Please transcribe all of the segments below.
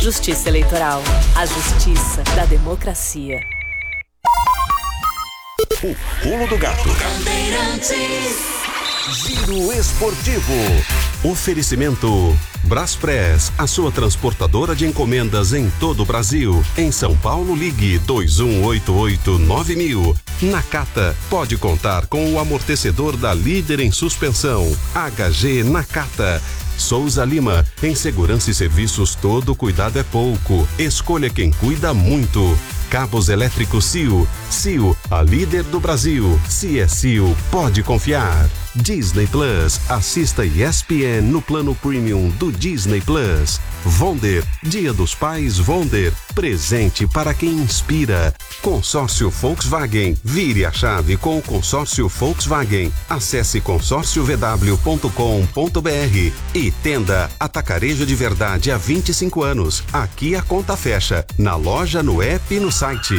Justiça Eleitoral. A justiça da democracia. O pulo do gato. Giro esportivo. Oferecimento Braspress, a sua transportadora de encomendas em todo o Brasil. Em São Paulo, ligue 2188-9000. Nakata, pode contar com o amortecedor da líder em suspensão. HG Nakata. Souza Lima, em segurança e serviços todo cuidado é pouco. Escolha quem cuida muito. Cabos elétricos CIO. CIO, a líder do Brasil. Se é CIO, pode confiar. Disney Plus, assista ESPN no plano premium do Disney Plus. Wonder, Dia dos Pais Wonder, presente para quem inspira. Consórcio Volkswagen, vire a chave com o consórcio Volkswagen. Acesse consórciovw.com.br e Tenda Atacarejo de Verdade há 25 anos. Aqui a conta fecha, na loja, no app e no site.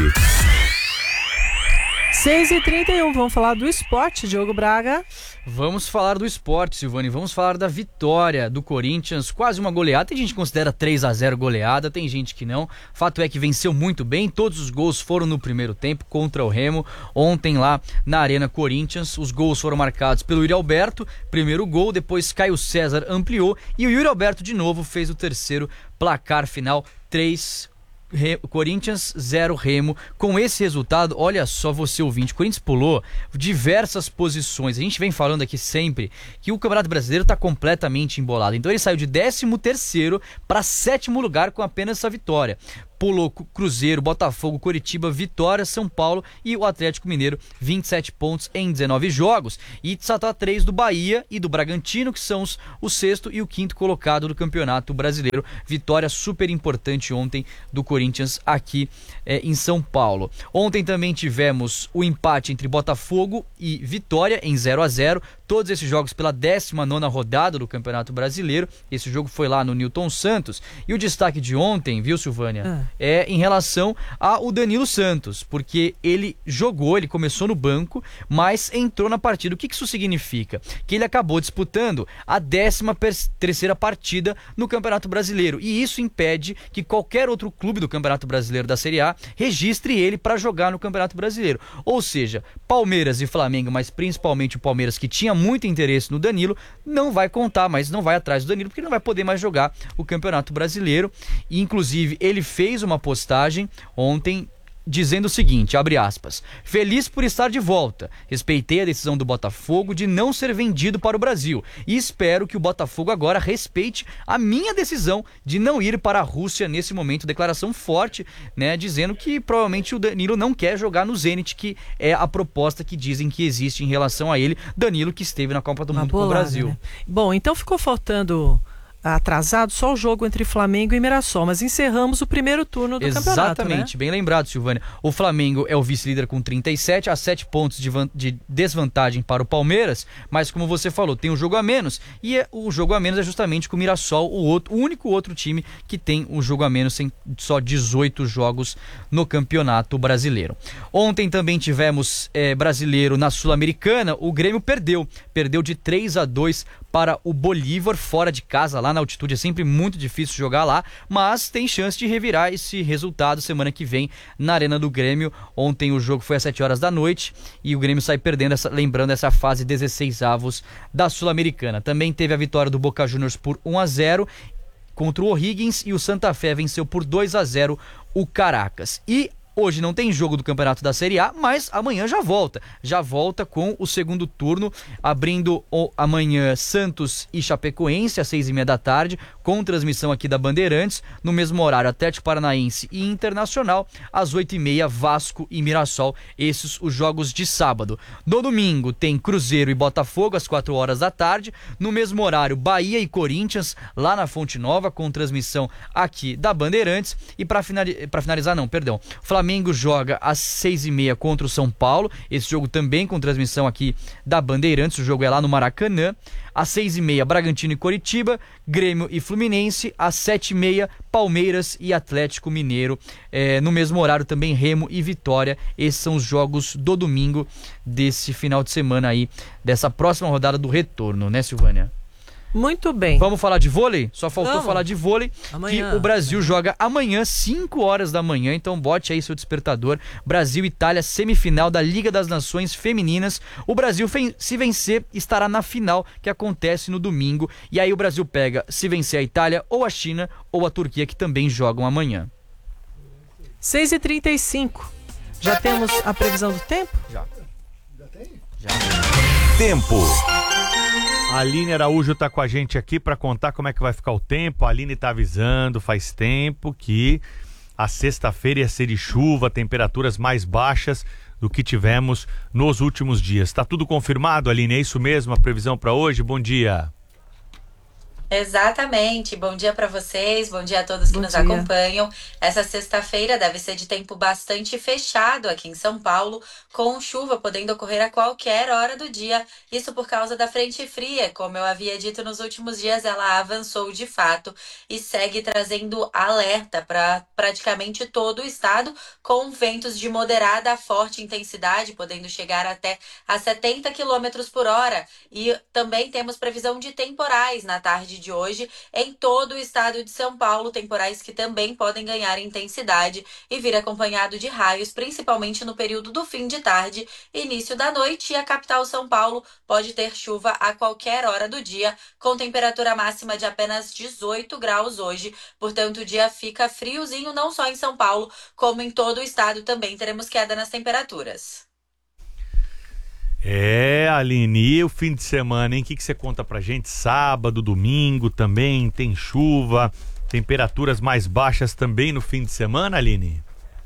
6h31, vamos falar do esporte, Diogo Braga. Vamos falar do esporte, Silvane, vamos falar da vitória do Corinthians, quase uma goleada. Tem gente que considera 3-0 goleada, tem gente que não. Fato é que venceu muito bem, todos os gols foram no primeiro tempo contra o Remo, ontem lá na Arena Corinthians. Os gols foram marcados pelo Yuri Alberto, primeiro gol, depois Caio César ampliou e o Yuri Alberto de novo fez o terceiro. Placar final 3 Corinthians 0 Remo. Com esse resultado, olha só você ouvinte, o Corinthians pulou diversas posições. A gente vem falando aqui sempre que o Campeonato Brasileiro está completamente embolado. Então ele saiu de 13º para 7º lugar com apenas essa vitória. Pulou Cruzeiro, Botafogo, Coritiba, Vitória, São Paulo e o Atlético Mineiro, 27 pontos em 19 jogos. E só está 3 do Bahia e do Bragantino, que são o 6º e o 5º colocado do Campeonato Brasileiro. Vitória super importante ontem do Corinthians aqui em São Paulo. Ontem também tivemos o empate entre Botafogo e Vitória em 0-0. Todos esses jogos pela 19ª rodada do Campeonato Brasileiro. Esse jogo foi lá no Newton Santos. E o destaque de ontem, viu, Silvânia? É em relação ao Danilo Santos, porque ele jogou, ele começou no banco, mas entrou na partida. O que isso significa? Que ele acabou disputando a 13ª partida no Campeonato Brasileiro, e isso impede que qualquer outro clube do Campeonato Brasileiro da Série A registre ele para jogar no Campeonato Brasileiro. Ou seja, Palmeiras e Flamengo, mas principalmente o Palmeiras, que tinha muito interesse no Danilo, não vai contar, mas não vai atrás do Danilo, porque não vai poder mais jogar o Campeonato Brasileiro. E inclusive ele fez uma postagem ontem dizendo o seguinte, abre aspas: feliz por estar de volta, respeitei a decisão do Botafogo de não ser vendido para o Brasil e espero que o Botafogo agora respeite a minha decisão de não ir para a Rússia nesse momento. Declaração forte, né, dizendo que provavelmente o Danilo não quer jogar no Zenit, que é a proposta que dizem que existe em relação a ele. Danilo, que esteve na Copa do Mundo com o Brasil, né? Bom, então ficou faltando atrasado só o jogo entre Flamengo e Mirassol, mas encerramos o primeiro turno do campeonato, exatamente, né? Bem lembrado, Silvânia. O Flamengo é o vice-líder com 37, a 7 pontos de desvantagem para o Palmeiras, mas como você falou, tem um jogo a menos, e o jogo a menos é justamente com o Mirassol, o único outro time que tem o jogo a menos, sem só 18 jogos no Campeonato Brasileiro. Ontem também tivemos brasileiro na Sul-Americana. O Grêmio perdeu de 3-2 para o Bolívar, fora de casa, lá na altitude é sempre muito difícil jogar lá, mas tem chance de revirar esse resultado semana que vem na Arena do Grêmio. Ontem o jogo foi às 7 horas da noite e o Grêmio sai perdendo, lembrando essa fase 16avos da Sul-Americana. Também teve a vitória do Boca Juniors por 1-0 contra o O'Higgins e o Santa Fé venceu por 2-0 o Caracas. E hoje não tem jogo do Campeonato da Série A, mas amanhã já volta com o segundo turno, abrindo amanhã Santos e Chapecoense às 6h30 da tarde, com transmissão aqui da Bandeirantes. No mesmo horário, Atlético Paranaense e Internacional, às 8h30, Vasco e Mirassol. Esses os jogos de sábado. No domingo tem Cruzeiro e Botafogo às 4 horas da tarde. No mesmo horário, Bahia e Corinthians lá na Fonte Nova, com transmissão aqui da Bandeirantes. E para finalizar, Flamengo joga às 6h30 contra o São Paulo. Esse jogo também com transmissão aqui da Bandeirantes. O jogo é lá no Maracanã. Às 6h30, Bragantino e Coritiba, Grêmio e Fluminense. Às 7h30, Palmeiras e Atlético Mineiro. No mesmo horário também Remo e Vitória. Esses são os jogos do domingo desse final de semana aí, dessa próxima rodada do retorno, né, Silvânia? Muito bem. Vamos falar de vôlei? Só faltou falar de vôlei, amanhã, que o Brasil joga amanhã, 5 horas da manhã, então bote aí seu despertador. Brasil e Itália, semifinal da Liga das Nações Femininas. O Brasil, se vencer, estará na final, que acontece no domingo. E aí o Brasil pega, se vencer a Itália, ou a China, ou a Turquia, que também jogam amanhã. 6h35. Já temos a previsão do tempo? Já tem? Já. Tempo. A Aline Araújo está com a gente aqui para contar como é que vai ficar o tempo. A Aline está avisando faz tempo que a sexta-feira ia ser de chuva, temperaturas mais baixas do que tivemos nos últimos dias. Está tudo confirmado, Aline? É isso mesmo a previsão para hoje? Bom dia. Exatamente, bom dia para vocês, bom dia a todos que nos acompanham. Essa sexta-feira deve ser de tempo bastante fechado aqui em São Paulo, com chuva podendo ocorrer a qualquer hora do dia, isso por causa da frente fria. Como eu havia dito nos últimos dias, ela avançou de fato e segue trazendo alerta para praticamente todo o estado, com ventos de moderada a forte intensidade, podendo chegar até a 70 km por hora. E também temos previsão de temporais na tarde de hoje em todo o estado de São Paulo, temporais que também podem ganhar intensidade e vir acompanhado de raios, principalmente no período do fim de tarde e início da noite. E a capital São Paulo pode ter chuva a qualquer hora do dia, com temperatura máxima de apenas 18 graus hoje. Portanto, o dia fica friozinho não só em São Paulo, como em todo o estado também teremos queda nas temperaturas. Aline, e o fim de semana, hein? O que você conta pra gente? Sábado, domingo também tem chuva, temperaturas mais baixas também no fim de semana, Aline?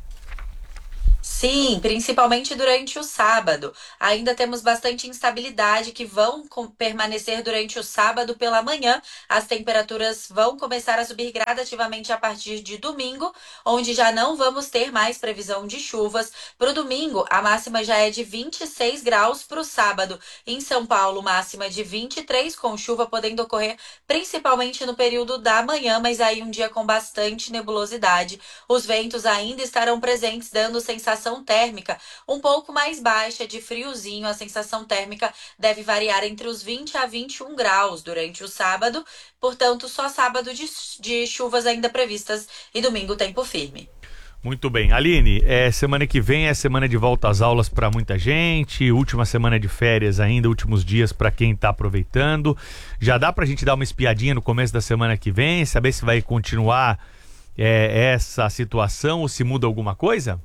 Sim, principalmente durante o sábado. Ainda temos bastante instabilidade que vão permanecer durante o sábado pela manhã. As temperaturas vão começar a subir gradativamente a partir de domingo, onde já não vamos ter mais previsão de chuvas. Para o domingo, a máxima já é de 26 graus. Para o sábado, em São Paulo, máxima de 23, com chuva podendo ocorrer principalmente no período da manhã, mas aí um dia com bastante nebulosidade. Os ventos ainda estarão presentes, dando sensação térmica um pouco mais baixa, de friozinho. A sensação térmica deve variar entre os 20 a 21 graus durante o sábado, portanto só sábado de chuvas ainda previstas e domingo tempo firme. Muito bem, Aline, semana que vem é semana de volta às aulas para muita gente, última semana de férias ainda, últimos dias para quem está aproveitando. Já dá para a gente dar uma espiadinha no começo da semana que vem, saber se vai continuar essa situação ou se muda alguma coisa?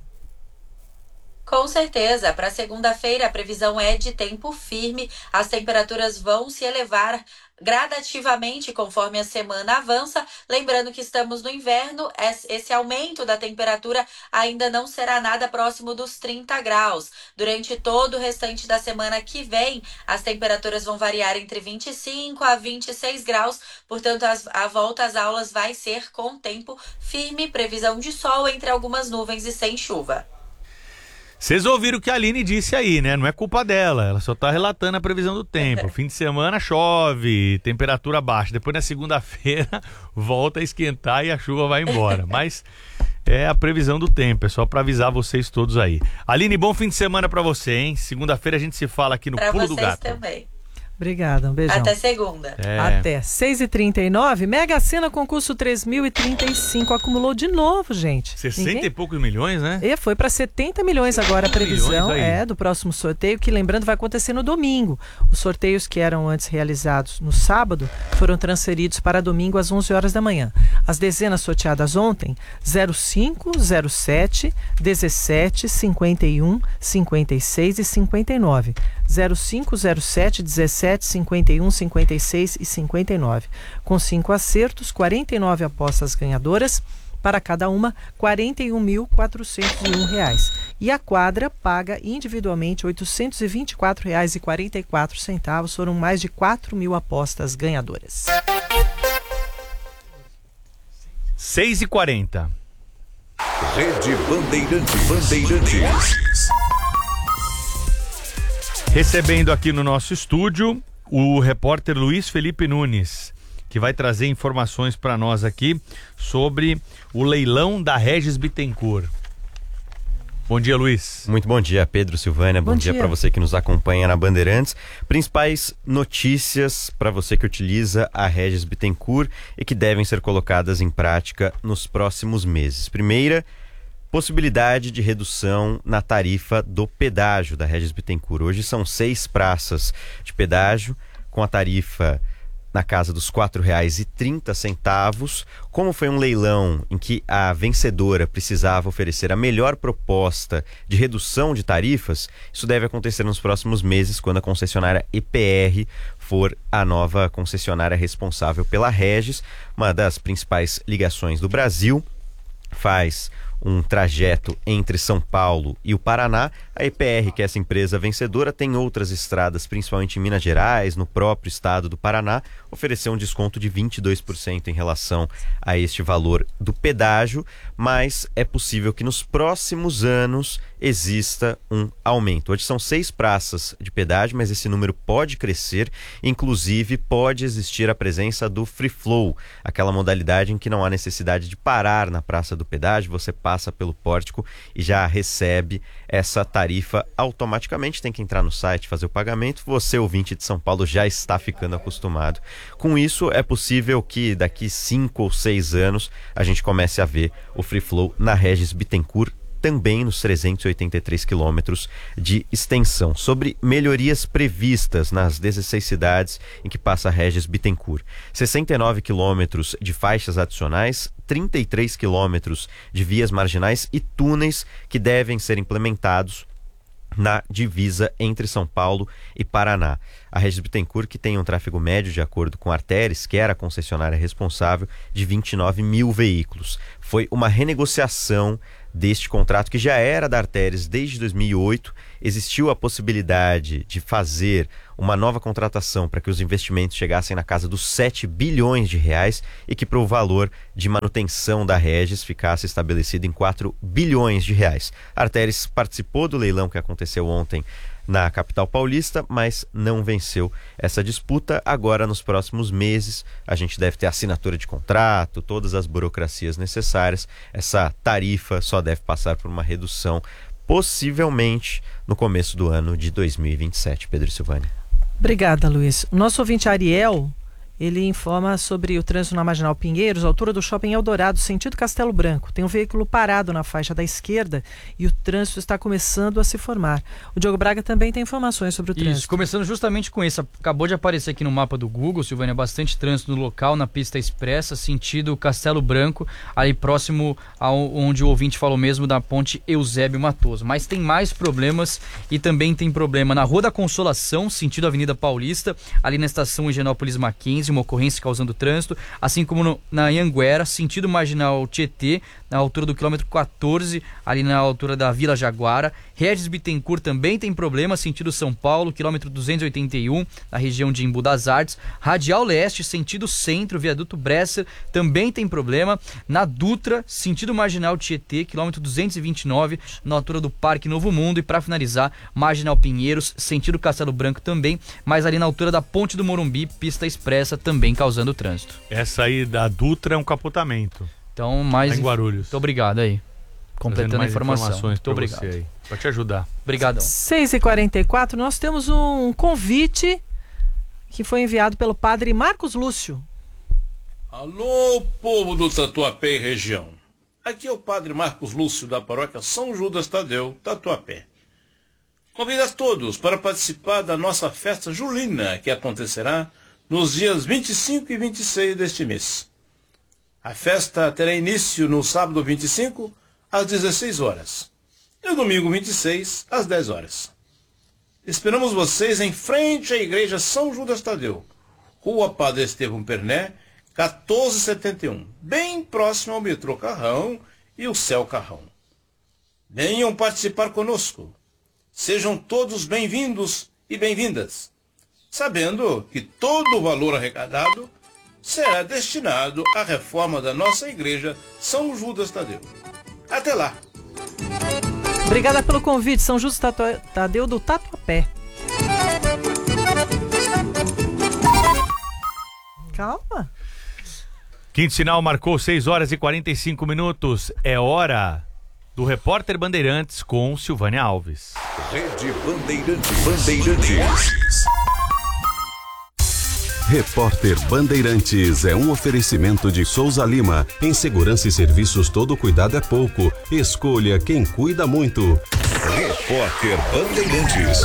Com certeza, para segunda-feira a previsão é de tempo firme, as temperaturas vão se elevar gradativamente conforme a semana avança. Lembrando que estamos no inverno, esse aumento da temperatura ainda não será nada próximo dos 30 graus. Durante todo o restante da semana que vem, as temperaturas vão variar entre 25 a 26 graus, portanto a volta às aulas vai ser com tempo firme, previsão de sol entre algumas nuvens e sem chuva. Vocês ouviram o que a Aline disse aí, né? Não é culpa dela, ela só tá relatando a previsão do tempo. Fim de semana chove, temperatura baixa. Depois na segunda-feira volta a esquentar e a chuva vai embora. Mas é a previsão do tempo, é só pra avisar vocês todos aí. Aline, bom fim de semana pra você, hein? Segunda-feira a gente se fala aqui no Pulo do Gato. Pra vocês também. Obrigada, um beijão. Até segunda. Até 6h39, Mega Sena concurso 3.035, acumulou de novo, gente. 60 e poucos milhões, né? E foi para 70 milhões agora a previsão do próximo sorteio, que lembrando vai acontecer no domingo. Os sorteios que eram antes realizados no sábado foram transferidos para domingo às 11 horas da manhã. As dezenas sorteadas ontem, 05, 07, 17, 51, 56 e 59. 05, 07, 17, 51, 56 e 59. Com 5 acertos, 49 apostas ganhadoras, para cada uma, R$ 41.401. E a quadra paga individualmente R$ 824,44. Foram mais de 4.000 apostas ganhadoras. 6h40. Rede Bandeirantes. Recebendo aqui no nosso estúdio o repórter Luiz Felipe Nunes, que vai trazer informações para nós aqui sobre o leilão da Regis Bittencourt. Bom dia, Luiz. Muito bom dia, Pedro, Silvânia. Bom dia para você que nos acompanha na Bandeirantes. Principais notícias para você que utiliza a Regis Bittencourt e que devem ser colocadas em prática nos próximos meses. Primeira, possibilidade de redução na tarifa do pedágio da Regis Bittencourt. Hoje são 6 praças de pedágio com a tarifa na casa dos R$ 4,30. Como foi um leilão em que a vencedora precisava oferecer a melhor proposta de redução de tarifas, isso deve acontecer nos próximos meses, quando a concessionária EPR for a nova concessionária responsável pela Regis, uma das principais ligações do Brasil. Faz um trajeto entre São Paulo e o Paraná. A EPR, que é essa empresa vencedora, tem outras estradas, principalmente em Minas Gerais, no próprio estado do Paraná, ofereceu um desconto de 22% em relação a este valor do pedágio, mas é possível que nos próximos anos exista um aumento. Hoje são 6 praças de pedágio, mas esse número pode crescer, inclusive pode existir a presença do Free Flow, aquela modalidade em que não há necessidade de parar na praça do pedágio, você passa pelo pórtico e já recebe essa tarifa automaticamente, tem que entrar no site, fazer o pagamento. Você, ouvinte de São Paulo, já está ficando acostumado com isso. É possível que daqui 5 ou 6 anos a gente comece a ver o Free Flow na Regis Bittencourt, também nos 383 quilômetros de extensão. Sobre melhorias previstas nas 16 cidades em que passa a Regis Bittencourt: 69 quilômetros de faixas adicionais, 33 quilômetros de vias marginais e túneis que devem ser implementados na divisa entre São Paulo e Paraná. A Regis Bittencourt, que tem um tráfego médio, de acordo com a Arteris, que era a concessionária responsável, de 29 mil veículos. Foi uma renegociação deste contrato, que já era da Arteris desde 2008. Existiu a possibilidade de fazer uma nova contratação para que os investimentos chegassem na casa dos 7 bilhões de reais e que para o valor de manutenção da Regis ficasse estabelecido em 4 bilhões de reais. A Arteris participou do leilão que aconteceu ontem na capital paulista, mas não venceu essa disputa. Agora, nos próximos meses, a gente deve ter assinatura de contrato, todas as burocracias necessárias. Essa tarifa só deve passar por uma redução, possivelmente no começo do ano de 2027. Pedro Silvânia. Obrigada, Luiz. O nosso ouvinte Ariel, ele informa sobre o trânsito na Marginal Pinheiros, altura do Shopping Eldorado, sentido Castelo Branco. Tem um veículo parado na faixa da esquerda e o trânsito está começando a se formar. O Diogo Braga também tem informações sobre o trânsito. Isso, começando justamente com isso. Acabou de aparecer aqui no mapa do Google, Silvânia, bastante trânsito no local, na pista expressa, sentido Castelo Branco, ali próximo onde o ouvinte falou mesmo, da ponte Eusébio Matoso. Mas tem mais problemas e também tem problema na Rua da Consolação, sentido Avenida Paulista, ali na estação Higienópolis Mackenzie, uma ocorrência causando trânsito, assim como na Anhanguera, sentido Marginal Tietê, na altura do quilômetro 14, ali na altura da Vila Jaguara. Regis Bittencourt também tem problema, sentido São Paulo, quilômetro 281, na região de Embu das Artes. Radial Leste, sentido Centro, viaduto Bresser, também tem problema. Na Dutra, sentido Marginal Tietê, quilômetro 229, na altura do Parque Novo Mundo. E para finalizar, Marginal Pinheiros, sentido Castelo Branco também, mas ali na altura da Ponte do Morumbi, pista expressa, também causando trânsito. Essa aí da Dutra é um capotamento. Então, mais em Guarulhos. Muito obrigado aí. Completando a informação. Muito obrigado. Para te ajudar. Obrigadão. 6h44, nós temos um convite que foi enviado pelo padre Marcos Lúcio. Alô, povo do Tatuapé e região. Aqui é o padre Marcos Lúcio, da paróquia São Judas Tadeu, Tatuapé. Convido a todos para participar da nossa festa julina, que acontecerá nos dias 25 e 26 deste mês. A festa terá início no sábado 25, às 16 horas, e no domingo 26, às 10 horas. Esperamos vocês em frente à Igreja São Judas Tadeu, Rua Padre Estevão Perné, 1471, bem próximo ao metrô Carrão e o Céu Carrão. Venham participar conosco. Sejam todos bem-vindos e bem-vindas, sabendo que todo o valor arrecadado será destinado à reforma da nossa igreja São Judas Tadeu. Até lá! Obrigada pelo convite, São Judas Tadeu do Tatuapé. Calma. Quinto sinal marcou 6 horas e 45 minutos. É hora do Repórter Bandeirantes com Silvânia Alves. Rede Bandeirantes. Repórter Bandeirantes é um oferecimento de Souza Lima. Em segurança e serviços, todo cuidado é pouco. Escolha quem cuida muito. Repórter Bandeirantes.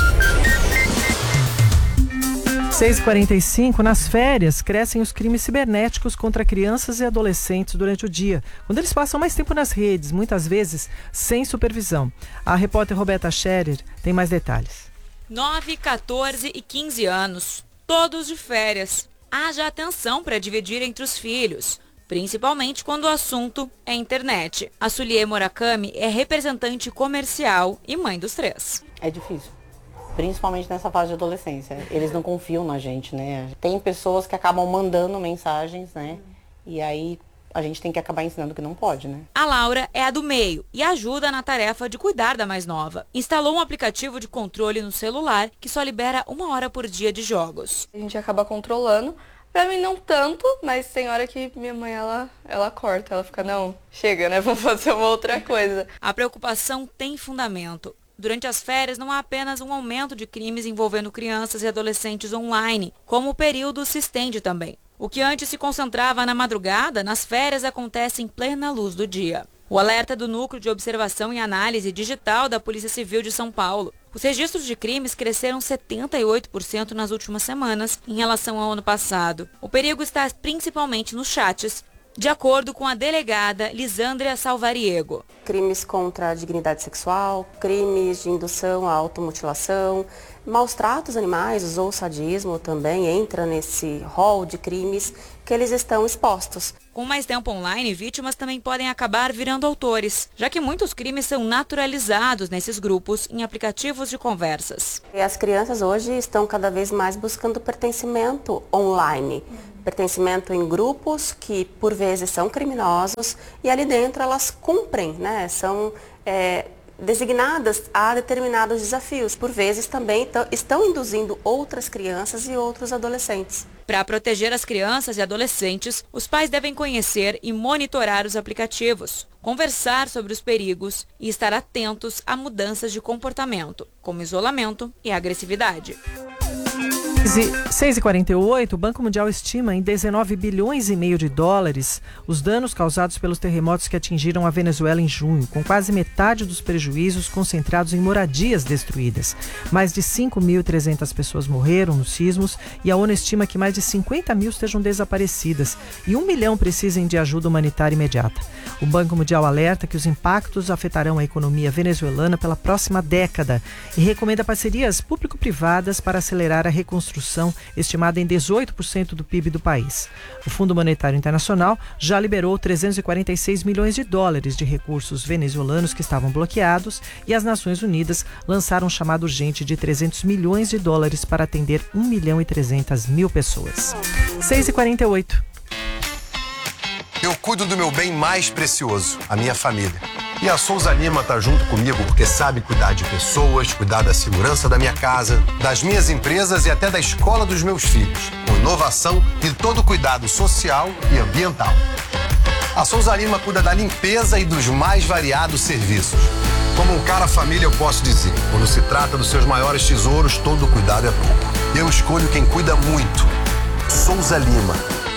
6h45, nas férias, crescem os crimes cibernéticos contra crianças e adolescentes durante o dia, quando eles passam mais tempo nas redes, muitas vezes sem supervisão. A repórter Roberta Scherer tem mais detalhes. 9, 14 e 15 anos, todos de férias. Haja atenção para dividir entre os filhos, principalmente quando o assunto é internet. A Sulie Murakami é representante comercial e mãe dos 3. É difícil. Principalmente nessa fase de adolescência. Eles não confiam na gente, né? Tem pessoas que acabam mandando mensagens, né? E aí a gente tem que acabar ensinando que não pode, né? A Laura é a do meio e ajuda na tarefa de cuidar da mais nova. Instalou um aplicativo de controle no celular que só libera 1 hora por dia de jogos. A gente acaba controlando. Pra mim não tanto, mas tem hora que minha mãe, ela corta. Ela fica, não, chega, né? Vamos fazer uma outra coisa. A preocupação tem fundamento. Durante as férias, não há apenas um aumento de crimes envolvendo crianças e adolescentes online, como o período se estende também. O que antes se concentrava na madrugada, nas férias acontece em plena luz do dia. O alerta do Núcleo de Observação e Análise Digital da Polícia Civil de São Paulo. Os registros de crimes cresceram 78% nas últimas semanas em relação ao ano passado. O perigo está principalmente nos chats, de acordo com a delegada Lisandria Salvariego. Crimes contra a dignidade sexual, crimes de indução à automutilação, maus tratos animais ou sadismo também entra nesse rol de crimes que eles estão expostos. Com mais tempo online, vítimas também podem acabar virando autores, já que muitos crimes são naturalizados nesses grupos em aplicativos de conversas. E as crianças hoje estão cada vez mais buscando pertencimento online. Pertencimento em grupos que, por vezes, são criminosos e ali dentro elas cumprem, né? São designadas a determinados desafios. Por vezes, também estão induzindo outras crianças e outros adolescentes. Para proteger as crianças e adolescentes, os pais devem conhecer e monitorar os aplicativos, conversar sobre os perigos e estar atentos a mudanças de comportamento, como isolamento e agressividade. 6h48, o Banco Mundial estima em 19 bilhões e meio de dólares os danos causados pelos terremotos que atingiram a Venezuela em junho, com quase metade dos prejuízos concentrados em moradias destruídas. Mais de 5.300 pessoas morreram nos sismos e a ONU estima que mais de 50 mil estejam desaparecidas e 1 milhão precisem de ajuda humanitária imediata. O Banco Mundial alerta que os impactos afetarão a economia venezuelana pela próxima década e recomenda parcerias público-privadas para acelerar a reconstrução, estimada em 18% do PIB do país. O Fundo Monetário Internacional já liberou 346 milhões de dólares de recursos venezuelanos que estavam bloqueados e as Nações Unidas lançaram um chamado urgente de 300 milhões de dólares para atender 1.300.000 pessoas. 6h48. Eu cuido do meu bem mais precioso, a minha família. E a Souza Lima tá junto comigo porque sabe cuidar de pessoas, cuidar da segurança da minha casa, das minhas empresas e até da escola dos meus filhos, com inovação e todo cuidado social e ambiental. A Souza Lima cuida da limpeza e dos mais variados serviços. Como um cara família, eu posso dizer, quando se trata dos seus maiores tesouros, todo cuidado é pouco. Eu escolho quem cuida muito. Souza Lima.